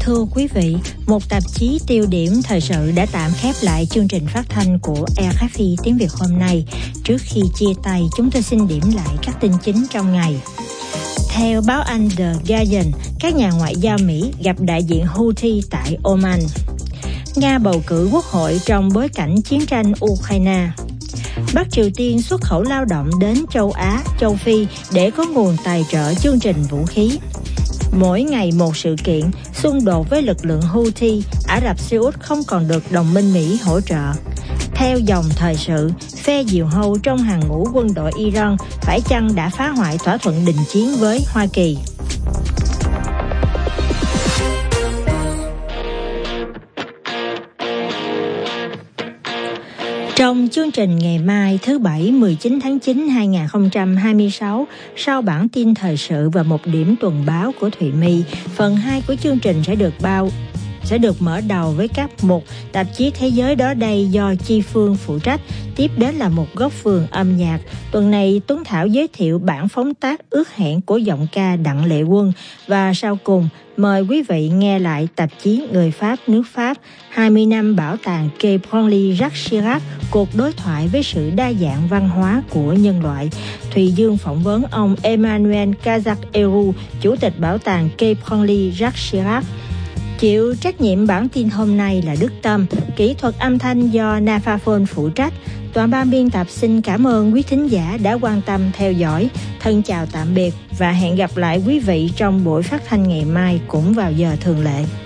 Thưa quý vị, một tạp chí tiêu điểm thời sự đã tạm khép lại chương trình phát thanh của RFI tiếng Việt hôm nay. Trước khi chia tay, chúng tôi xin điểm lại các tin chính trong ngày. Theo báo Anh The Guardian, các nhà ngoại giao Mỹ gặp đại diện Houthi tại Oman. Nga bầu cử quốc hội trong bối cảnh chiến tranh Ukraine. Bắc Triều Tiên xuất khẩu lao động đến châu Á, châu Phi để có nguồn tài trợ chương trình vũ khí. Mỗi ngày một sự kiện, xung đột với lực lượng Houthi, Ả Rập Xê Út không còn được đồng minh Mỹ hỗ trợ. Theo dòng thời sự, phe diều hâu trong hàng ngũ quân đội Iran phải chăng đã phá hoại thỏa thuận đình chiến với Hoa Kỳ. Trong chương trình ngày mai thứ Bảy 19 tháng 9 2026, sau bản tin thời sự và một điểm tuần báo của Thụy My, phần 2 của chương trình sẽ được mở đầu với các mục tạp chí Thế giới đó đây do Chi Phương phụ trách. Tiếp đến là một góc vườn âm nhạc. Tuần này Tuấn Thảo giới thiệu bản phóng tác Ước hẹn của giọng ca Đặng Lệ Quân. Và sau cùng, mời quý vị nghe lại tạp chí Người Pháp nước Pháp 20 năm bảo tàng Quai Branly Jacques Chirac, cuộc đối thoại với sự đa dạng văn hóa của nhân loại. Thùy Dương phỏng vấn ông Emmanuel Cazac-Eru, Chủ tịch bảo tàng Quai Branly Jacques Chirac. Chịu trách nhiệm bản tin hôm nay là Đức Tâm, kỹ thuật âm thanh do Nafaphone phụ trách. Toàn ban biên tập xin cảm ơn quý thính giả đã quan tâm theo dõi. Thân chào tạm biệt và hẹn gặp lại quý vị trong buổi phát thanh ngày mai cũng vào giờ thường lệ.